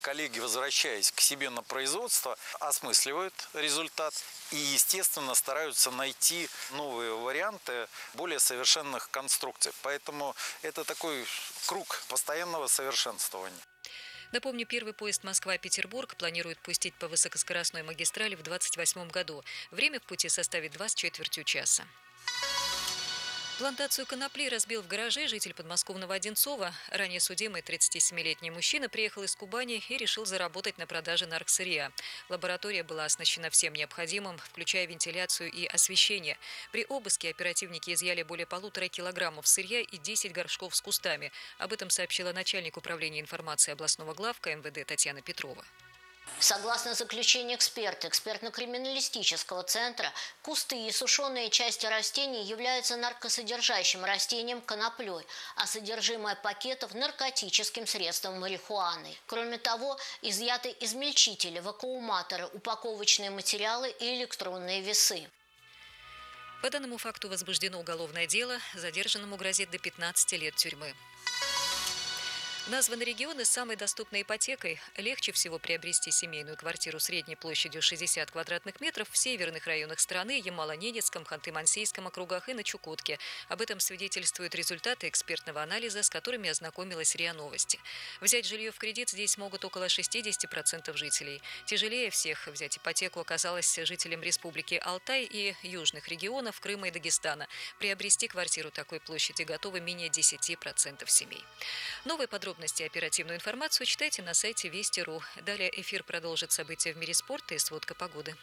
Коллеги, возвращаясь к себе на производство, осмысливают результат и, естественно, стараются найти новые варианты более совершенных конструкций. Поэтому это такой круг постоянного совершенствования. Напомню, первый поезд Москва-Петербург планируют пустить по высокоскоростной магистрали в 2028 году. Время в пути составит 2,25 часа. Плантацию конопли разбил в гараже житель подмосковного Одинцова. Ранее судимый 37-летний мужчина приехал из Кубани и решил заработать на продаже наркосырья. Лаборатория была оснащена всем необходимым, включая вентиляцию и освещение. При обыске оперативники изъяли более 1,5 килограммов сырья и 10 горшков с кустами. Об этом сообщила начальник управления информации областного главка МВД Татьяна Петрова. Согласно заключению эксперта экспертно-криминалистического центра, кусты и сушеные части растений являются наркосодержащим растением коноплей, а содержимое пакетов – наркотическим средством марихуаны. Кроме того, изъяты измельчители, вакууматоры, упаковочные материалы и электронные весы. По данному факту возбуждено уголовное дело, задержанному грозит до 15 лет тюрьмы. Названы регионы с самой доступной ипотекой. Легче всего приобрести семейную квартиру средней площадью 60 квадратных метров в северных районах страны, Ямало-Ненецком, Ханты-Мансийском округах и на Чукотке. Об этом свидетельствуют результаты экспертного анализа, с которыми ознакомилась РИА Новости. Взять жилье в кредит здесь могут около 60% жителей. Тяжелее всех взять ипотеку оказалось жителям Республики Алтай и южных регионов Крыма и Дагестана. Приобрести квартиру такой площади готовы менее 10% семей. Новые подробности и оперативную информацию читайте на сайте Вести.ру. Далее эфир продолжит события в мире спорта и сводка погоды.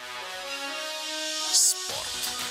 Спорт.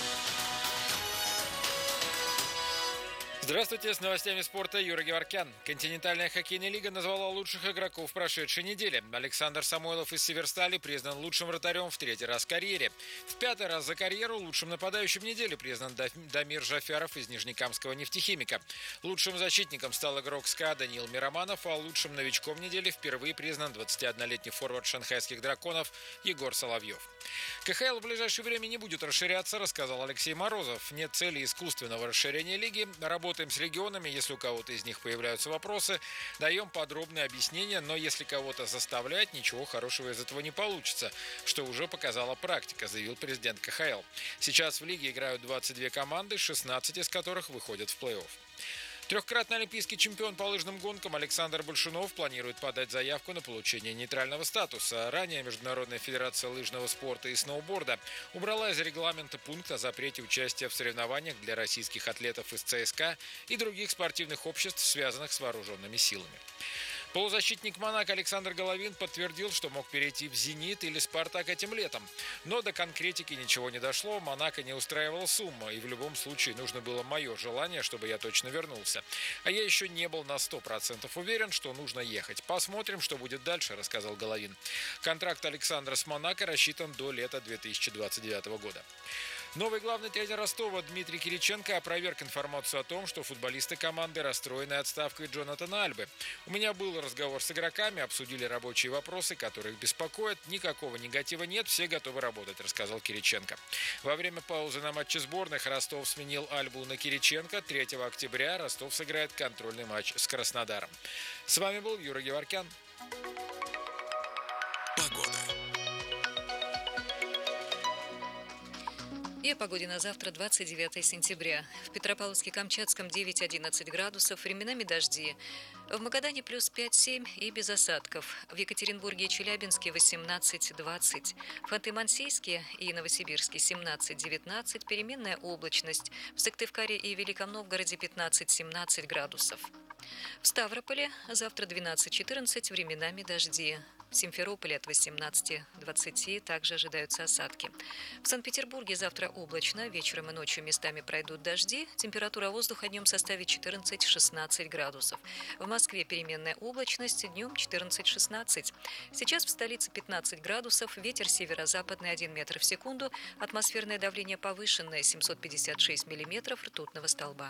Здравствуйте, с новостями спорта Юра Геворкян. Континентальная хоккейная лига назвала лучших игроков прошедшей недели. Александр Самойлов из Северстали признан лучшим вратарем в 3-й раз в карьере. В 5-й раз за карьеру лучшим нападающим недели признан Дамир Жафяров из Нижнекамского нефтехимика. Лучшим защитником стал игрок СКА Даниил Мироманов, а лучшим новичком недели впервые признан 21-летний форвард шанхайских драконов Егор Соловьев. КХЛ в ближайшее время не будет расширяться, рассказал Алексей Морозов. Нет цели искусственного расширения лиги. Работаем с регионами, если у кого-то из них появляются вопросы, даем подробные объяснения, но если кого-то заставлять, ничего хорошего из этого не получится, что уже показала практика, заявил президент КХЛ. Сейчас в лиге играют 22 команды, 16 из которых выходят в плей-офф. Трехкратный олимпийский чемпион по лыжным гонкам Александр Большунов планирует подать заявку на получение нейтрального статуса. Ранее Международная федерация лыжного спорта и сноуборда убрала из регламента пункт о запрете участия в соревнованиях для российских атлетов из ЦСКА и других спортивных обществ, связанных с вооруженными силами. Полузащитник «Монако» Александр Головин подтвердил, что мог перейти в «Зенит» или «Спартак» этим летом. Но до конкретики ничего не дошло, «Монако» не устраивала сумма, и в любом случае нужно было мое желание, чтобы я точно вернулся. А я еще не был на 100% уверен, что нужно ехать. Посмотрим, что будет дальше, рассказал Головин. Контракт Александра с «Монако» рассчитан до лета 2029 года. Новый главный тренер Ростова Дмитрий Кириченко опроверг информацию о том, что футболисты команды расстроены отставкой Джонатана Альбы. «У меня был разговор с игроками, обсудили рабочие вопросы, которые их беспокоят. Никакого негатива нет, все готовы работать», — рассказал Кириченко. Во время паузы на матче сборных Ростов сменил Альбу на Кириченко. 3 октября Ростов сыграет контрольный матч с Краснодаром. С вами был Юра Геворкян. И о погоде на завтра, 29 сентября. В Петропавловске-Камчатском 9-11 градусов, временами дожди. В Магадане плюс 5-7 и без осадков. В Екатеринбурге и Челябинске 18-20. В Ханты-Мансийске и Новосибирске 17-19, переменная облачность. В Сыктывкаре и Великом Новгороде 15-17 градусов. В Ставрополе завтра 12-14, временами дожди. В Симферополе от 18-20 также ожидаются осадки. В Санкт-Петербурге завтра облачно, вечером и ночью местами пройдут дожди. Температура воздуха днем составит 14-16 градусов. В Москве переменная облачность, днем 14-16. Сейчас в столице 15 градусов, ветер северо-западный 1 метр в секунду, атмосферное давление повышенное 756 миллиметров ртутного столба.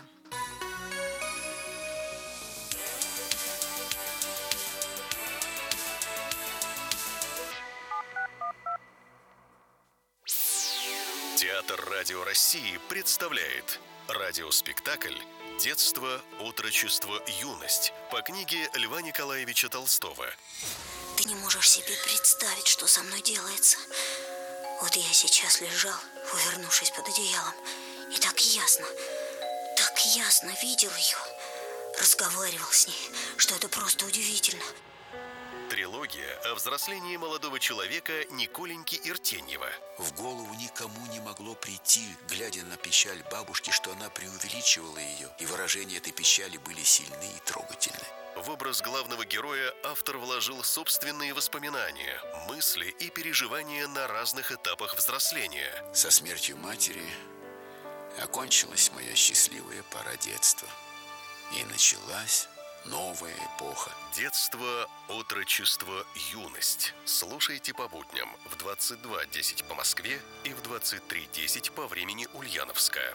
Театр Радио России представляет радиоспектакль «Детство, отрочество, юность» по книге Льва Николаевича Толстого. Ты можешь себе представить, что со мной делается? Вот я сейчас лежал, увернувшись под одеялом, и так ясно видел ее, разговаривал с ней, что это просто удивительно. Трилогия о взрослении молодого человека Николеньки Иртеньева. В голову никому не могло прийти, глядя на печаль бабушки, что она преувеличивала ее, и выражения этой печали были сильны и трогательны. В образ главного героя автор вложил собственные воспоминания, мысли и переживания на разных этапах взросления. Со смертью матери окончилась моя счастливая пора детства. И началась новая эпоха. Детство, отрочество, юность. Слушайте по будням в 22:10 по Москве и в 23:10 по времени Ульяновска.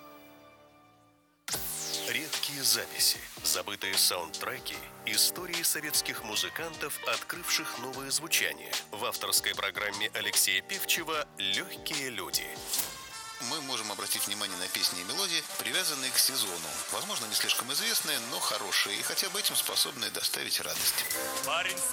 Редкие записи, забытые саундтреки, истории советских музыкантов, открывших новое звучание. В авторской программе Алексея Певчева «Легкие люди». Мы можем обратить внимание на песни и мелодии, привязанные к сезону. Возможно, не слишком известные, но хорошие, и хотя бы этим способные доставить радость.